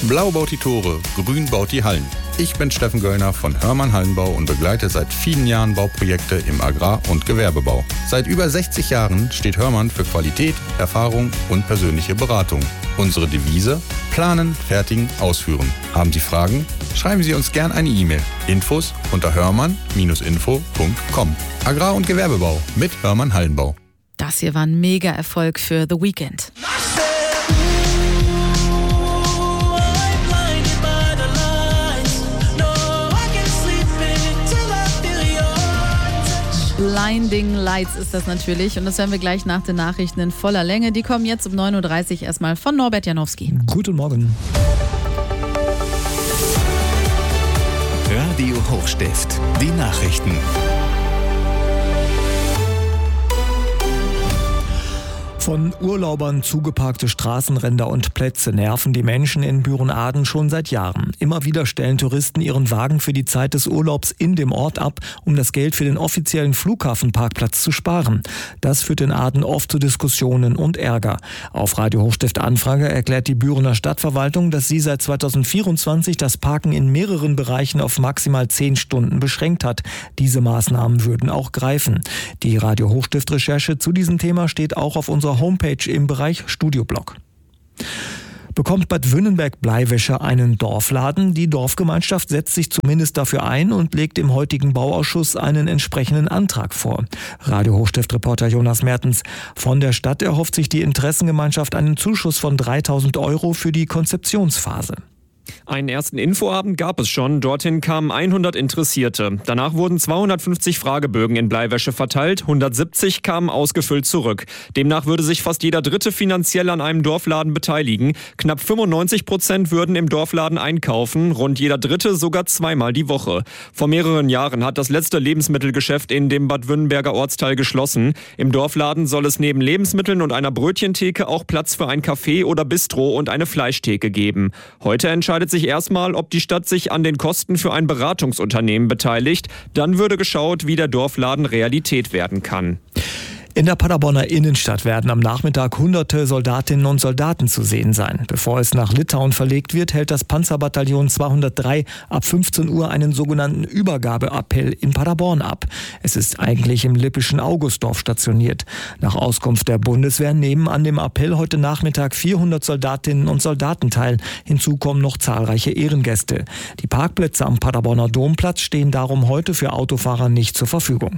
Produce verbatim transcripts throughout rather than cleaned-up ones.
Blau baut die Tore, grün baut die Hallen. Ich bin Steffen Göllner von Hörmann Hallenbau und begleite seit vielen Jahren Bauprojekte im Agrar- und Gewerbebau. Seit über sechzig Jahren steht Hörmann für Qualität, Erfahrung und persönliche Beratung. Unsere Devise: Planen, fertigen, ausführen. Haben Sie Fragen? Schreiben Sie uns gern eine E-Mail. Infos unter hörmann Bindestrich info Punkt com. Agrar- und Gewerbebau mit Hörmann Hallenbau. Das hier war ein Mega-Erfolg für The Weeknd. Blinding Lights ist das natürlich und das hören wir gleich nach den Nachrichten in voller Länge. Die kommen jetzt um neun Uhr dreißig erstmal von Norbert Janowski. Guten Morgen. Radio Hochstift, die Nachrichten. Von Urlaubern zugeparkte Straßenränder und Plätze nerven die Menschen in Büren-Aden schon seit Jahren. Immer wieder stellen Touristen ihren Wagen für die Zeit des Urlaubs in dem Ort ab, um das Geld für den offiziellen Flughafenparkplatz zu sparen. Das führt in Aden oft zu Diskussionen und Ärger. Auf Radio Hochstift Anfrage erklärt die Bürener Stadtverwaltung, dass sie seit zweitausendvierundzwanzig das Parken in mehreren Bereichen auf maximal zehn Stunden beschränkt hat. Diese Maßnahmen würden auch greifen. Die Radio Hochstift-Recherche zu diesem Thema steht auch auf unserer Homepage im Bereich Studioblog. Bekommt Bad Wünnenberg-Bleiwäsche einen Dorfladen? Die Dorfgemeinschaft setzt sich zumindest dafür ein und legt im heutigen Bauausschuss einen entsprechenden Antrag vor. Radio Hochstift-Reporter Jonas Mertens. Von der Stadt erhofft sich die Interessengemeinschaft einen Zuschuss von dreitausend Euro für die Konzeptionsphase. Einen ersten Infoabend gab es schon. Dorthin kamen hundert Interessierte. Danach wurden zweihundertfünfzig Fragebögen in Bleiwäsche verteilt. hundertsiebzig kamen ausgefüllt zurück. Demnach würde sich fast jeder Dritte finanziell an einem Dorfladen beteiligen. Knapp fünfundneunzig Prozent würden im Dorfladen einkaufen. Rund jeder Dritte sogar zweimal die Woche. Vor mehreren Jahren hat das letzte Lebensmittelgeschäft in dem Bad Wünnenberger Ortsteil geschlossen. Im Dorfladen soll es neben Lebensmitteln und einer Brötchentheke auch Platz für ein Café oder Bistro und eine Fleischtheke geben. Heute entscheidet sich erstmal, ob die Stadt sich an den Kosten für ein Beratungsunternehmen beteiligt. Dann würde geschaut, wie der Dorfladen Realität werden kann. In der Paderborner Innenstadt werden am Nachmittag hunderte Soldatinnen und Soldaten zu sehen sein. Bevor es nach Litauen verlegt wird, hält das Panzerbataillon zweihundertdrei ab fünfzehn Uhr einen sogenannten Übergabeappell in Paderborn ab. Es ist eigentlich im lippischen Augustdorf stationiert. Nach Auskunft der Bundeswehr nehmen an dem Appell heute Nachmittag vierhundert Soldatinnen und Soldaten teil. Hinzu kommen noch zahlreiche Ehrengäste. Die Parkplätze am Paderborner Domplatz stehen darum heute für Autofahrer nicht zur Verfügung.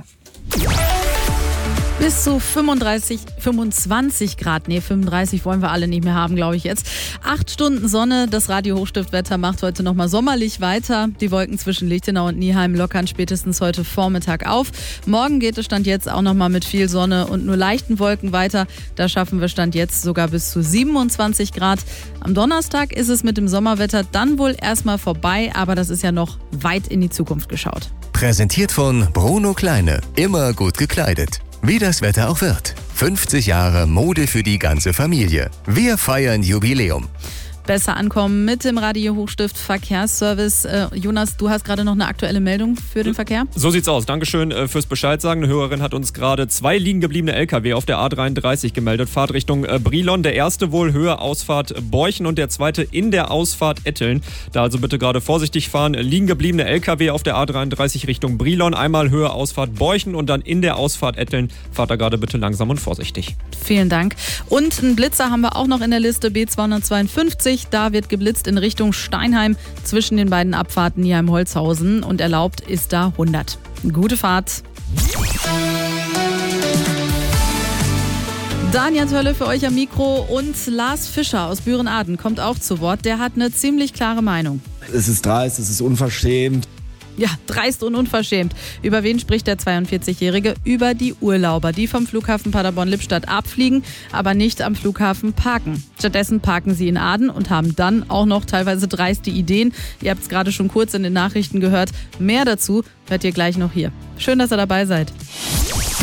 Bis zu fünfunddreißig, fünfundzwanzig Grad, nee, fünfunddreißig wollen wir alle nicht mehr haben, glaube ich jetzt. Acht Stunden Sonne, das Radio Hochstift-Wetter macht heute nochmal sommerlich weiter. Die Wolken zwischen Lichtenau und Nieheim lockern spätestens heute Vormittag auf. Morgen geht es Stand jetzt auch nochmal mit viel Sonne und nur leichten Wolken weiter. Da schaffen wir Stand jetzt sogar bis zu siebenundzwanzig Grad. Am Donnerstag ist es mit dem Sommerwetter dann wohl erstmal vorbei, aber das ist ja noch weit in die Zukunft geschaut. Präsentiert von Bruno Kleine, immer gut gekleidet. Wie das Wetter auch wird. fünfzig Jahre Mode für die ganze Familie. Wir feiern Jubiläum. Besser ankommen mit dem Radio Hochstift Verkehrsservice. Äh, Jonas, du hast gerade noch eine aktuelle Meldung für den Verkehr? So sieht's aus. Dankeschön äh, fürs Bescheid sagen. Eine Hörerin hat uns gerade zwei liegen gebliebene L K W auf der A dreiunddreißig gemeldet. Fahrtrichtung äh, Brilon. Der erste wohl Höhe Ausfahrt Borchen und der zweite in der Ausfahrt Etteln. Da also bitte gerade vorsichtig fahren. Liegen gebliebene L K W auf der A dreiunddreißig Richtung Brilon. Einmal Höhe Ausfahrt Borchen und dann in der Ausfahrt Etteln. Fahrt da gerade bitte langsam und vorsichtig. Vielen Dank. Und einen Blitzer haben wir auch noch in der Liste, B zweihundertzweiundfünfzig. Da wird geblitzt in Richtung Steinheim zwischen den beiden Abfahrten Nieheim-Holzhausen und erlaubt ist da hundert. Gute Fahrt. Daniel Tölle für euch am Mikro und Lars Fischer aus Büren-Aden kommt auch zu Wort. Der hat eine ziemlich klare Meinung. Es ist dreist, es ist unverschämt. Ja, dreist und unverschämt. Über wen spricht der zweiundvierzigjährige? Über die Urlauber, die vom Flughafen Paderborn-Lippstadt abfliegen, aber nicht am Flughafen parken. Stattdessen parken sie in Aden und haben dann auch noch teilweise dreiste Ideen. Ihr habt es gerade schon kurz in den Nachrichten gehört. Mehr dazu hört ihr gleich noch hier. Schön, dass ihr dabei seid.